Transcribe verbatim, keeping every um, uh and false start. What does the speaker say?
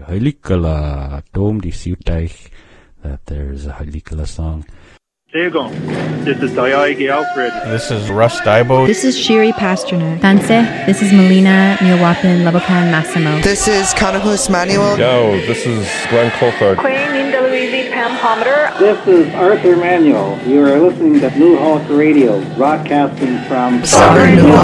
Heiligala Dom di Ciutech, that there's a Heiligala song. Segon, this is Dayagi Alfred. This is Russ Dibo. This is Shiri Pasternak. Tanse, this is Melina Mirwapin Labokan Massimo. This is Conagos Manuel. Yo, this is Glenn Colford. Queen Linda Louise Pam Pomander. This is Arthur Manuel. You are listening to New Hulk Radio, broadcasting from Southern New